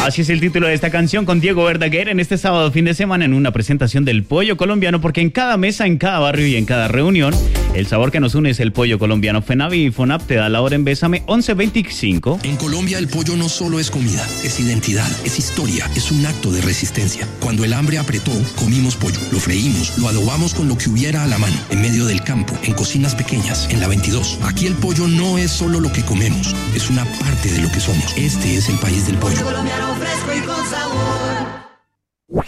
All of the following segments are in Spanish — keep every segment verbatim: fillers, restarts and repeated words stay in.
Así es el título de esta canción con Diego Verdaguer en este sábado fin de semana en una presentación del pollo colombiano, porque en cada mesa, en cada barrio y en cada reunión, el sabor que nos une es el pollo colombiano. FENAVI y FONAP te da la hora en Bésame once veinticinco. En Colombia el pollo no solo es comida, es identidad, es historia, es un acto de resistencia. Cuando el hambre apretó, comimos pollo, lo freímos, lo adobamos con lo que hubiera a la mano, en medio del campo, en cocinas pequeñas, en la veintidós. Aquí el pollo no es solo lo que comemos, es una parte de lo que somos. Este es el país del pollo. Colombiano fresco y con sabor.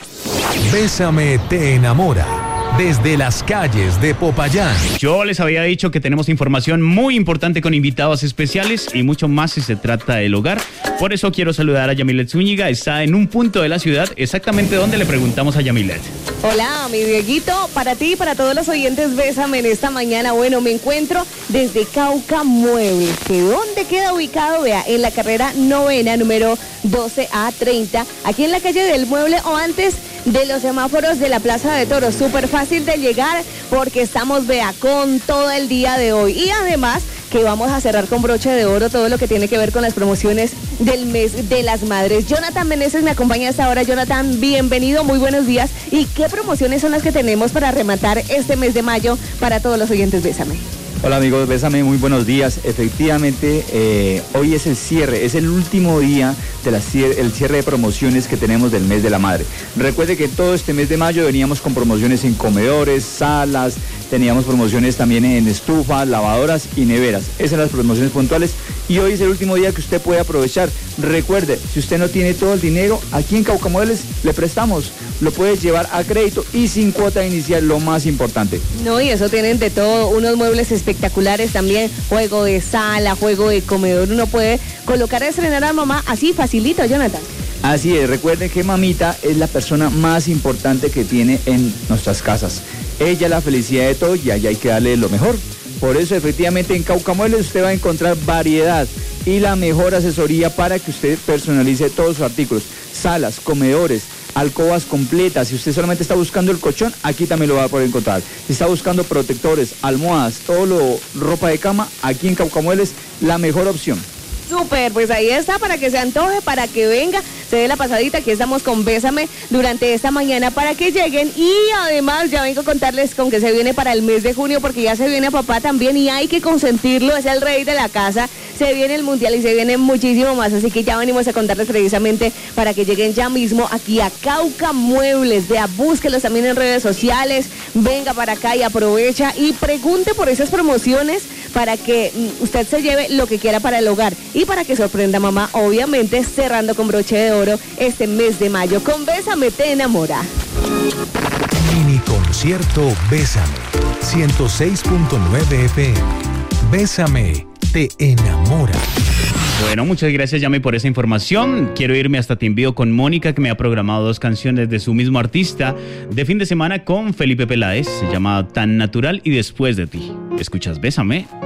Bésame te enamora. Desde las calles de Popayán. Yo les había dicho que tenemos información muy importante con invitados especiales y mucho más si se trata del hogar. Por eso quiero saludar a Yamilet Zúñiga. Está en un punto de la ciudad, exactamente donde le preguntamos a Yamilet. Hola, mi Dieguito, para ti y para todos los oyentes, Bésame en esta mañana. Bueno, me encuentro desde Cauca Muebles, que ¿dónde queda ubicado? Vea, en la carrera novena, número doce A treinta, aquí en la calle del Mueble o antes de los semáforos de la Plaza de Toros. Súper fácil de llegar porque estamos, vea, con todo el día de hoy. Y además que vamos a cerrar con broche de oro todo lo que tiene que ver con las promociones del mes de las madres. Jonathan Meneses me acompaña hasta ahora. Jonathan, bienvenido, muy buenos días. ¿Y qué promociones son las que tenemos para rematar este mes de mayo para todos los oyentes? Bésame. Hola amigos, Bésame, muy buenos días. Efectivamente, eh, hoy es el cierre, es el último día del cierre, cierre de promociones que tenemos del mes de la madre. Recuerde que todo este mes de mayo veníamos con promociones en comedores, salas, teníamos promociones también en estufas, lavadoras y neveras. Esas son las promociones puntuales y hoy es el último día que usted puede aprovechar. Recuerde, si usted no tiene todo el dinero, aquí en Cauca Muebles le prestamos. Lo puede llevar a crédito y sin cuota inicial, lo más importante. No, y eso tienen de todo, unos muebles espectaculares también, juego de sala, juego de comedor. Uno puede colocar a estrenar a mamá así facilito, Jonathan. Así es, recuerden que mamita es la persona más importante que tiene en nuestras casas. Ella es la felicidad de todo y allá hay que darle lo mejor. Por eso efectivamente en Cauca Muebles usted va a encontrar variedad y la mejor asesoría para que usted personalice todos sus artículos. Salas, comedores, alcobas completas. Si usted solamente está buscando el colchón, aquí también lo va a poder encontrar. Si está buscando protectores, almohadas, todo lo, ropa de cama, aquí en Cauca Muebles, la mejor opción. Súper, pues ahí está, para que se antoje, para que venga, se dé la pasadita. Aquí estamos con Bésame durante esta mañana para que lleguen. Y además ya vengo a contarles con que se viene para el mes de junio, porque ya se viene papá también y hay que consentirlo, es el rey de la casa. Se viene el mundial y se viene muchísimo más, así que ya venimos a contarles precisamente para que lleguen ya mismo aquí a Cauca Muebles. Vea, búsquelos también en redes sociales, venga para acá y aprovecha y pregunte por esas promociones para que usted se lleve lo que quiera para el hogar y para que sorprenda a mamá, obviamente cerrando con broche de oro este mes de mayo. Con Bésame te enamora. Mini concierto Bésame, ciento seis punto nueve F M. Bésame te enamora. Bueno, muchas gracias, Yami, por esa información. Quiero irme hasta Timbío con Mónica, que me ha programado dos canciones de su mismo artista de fin de semana con Felipe Peláez. Se llama Tan Natural y Después de Ti. Escuchas Bésame.